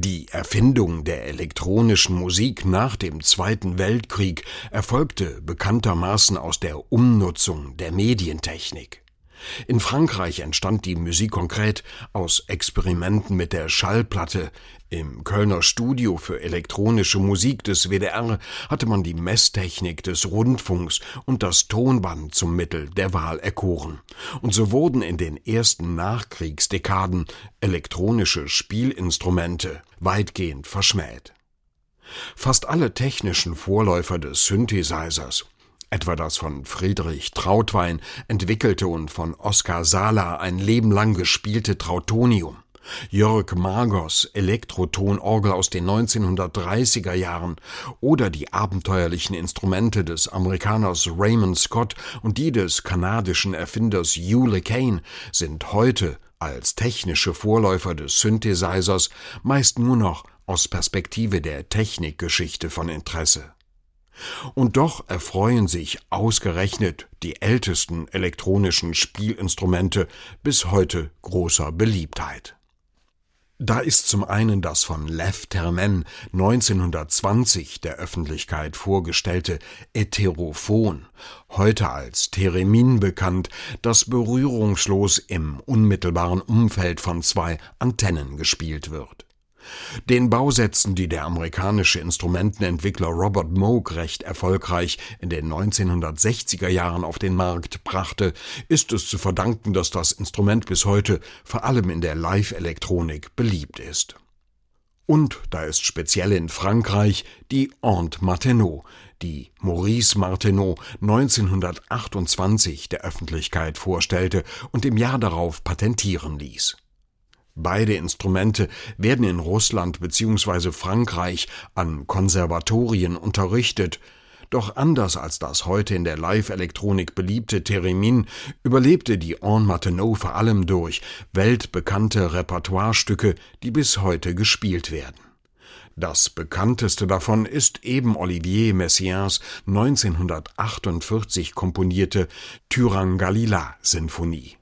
Die Erfindung der elektronischen Musik nach dem Zweiten Weltkrieg erfolgte bekanntermaßen aus der Umnutzung der Medientechnik. In Frankreich entstand die Musique concrète aus Experimenten mit der Schallplatte. Im Kölner Studio für elektronische Musik des WDR hatte man die Messtechnik des Rundfunks und das Tonband zum Mittel der Wahl erkoren. Und so wurden in den ersten Nachkriegsdekaden elektronische Spielinstrumente weitgehend verschmäht. Fast alle technischen Vorläufer des Synthesizers, etwa das von Friedrich Trautwein entwickelte und von Oskar Sala ein Leben lang gespielte Trautonium, Jörg Magos Elektrotonorgel aus den 1930er Jahren oder die abenteuerlichen Instrumente des Amerikaners Raymond Scott und die des kanadischen Erfinders Hugh LeCane sind heute als technische Vorläufer des Synthesizers meist nur noch aus Perspektive der Technikgeschichte von Interesse. Und doch erfreuen sich ausgerechnet die ältesten elektronischen Spielinstrumente bis heute großer Beliebtheit. Da ist zum einen das von Lev Termen 1920 der Öffentlichkeit vorgestellte Ätherophon, heute als Theremin bekannt, das berührungslos im unmittelbaren Umfeld von zwei Antennen gespielt wird. Den Bausätzen, die der amerikanische Instrumentenentwickler Robert Moog recht erfolgreich in den 1960er Jahren auf den Markt brachte, ist es zu verdanken, dass das Instrument bis heute vor allem in der Live-Elektronik beliebt ist. Und da ist speziell in Frankreich die Aunt Martenot, die Maurice Martenot 1928 der Öffentlichkeit vorstellte und im Jahr darauf patentieren ließ. Beide Instrumente werden in Russland bzw. Frankreich an Konservatorien unterrichtet, doch anders als das heute in der Live-Elektronik beliebte Theremin überlebte die Aunt Martenot vor allem durch weltbekannte Repertoirestücke, die bis heute gespielt werden. Das bekannteste davon ist eben Olivier Messiaens 1948 komponierte Tyrangalila-Sinfonie.